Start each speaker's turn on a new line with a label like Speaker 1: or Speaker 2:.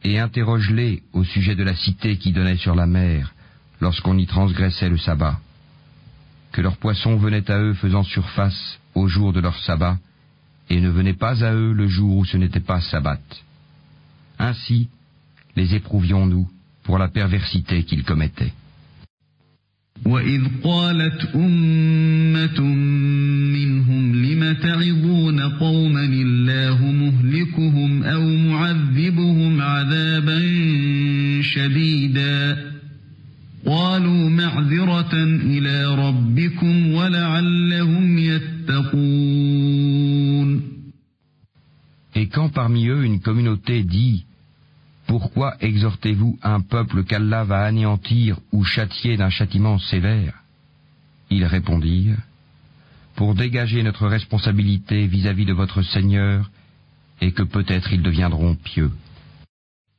Speaker 1: Et interroge-les au sujet de la cité qui donnait sur la mer, lorsqu'on y transgressait le sabbat, que leurs poissons venaient à eux faisant surface au jour de leur sabbat, et ne venaient pas à eux le jour où ce n'était pas sabbat. Ainsi, les éprouvions-nous pour la perversité qu'ils commettaient.
Speaker 2: وَإِذْ قَالَتْ أُمَّةٌ مِّنْهُمْ لِمَ تَعِظُونَ قَوْمًا اللَّهُ مُهْلِكُهُمْ أَوْ مُعَذِّبُهُمْ عَذَابًا شَدِيدًا قَالُوا مَعْذِرَةً إِلَى رَبِّكُمْ وَلَعَلَّهُمْ يَتَّقُونَ.
Speaker 1: Et quand parmi eux une communauté dit « Pourquoi exhortez-vous un peuple qu'Allah va anéantir ou châtier d'un châtiment sévère ?» Ils répondirent « Pour dégager notre responsabilité vis-à-vis de votre Seigneur et que peut-être ils deviendront pieux. »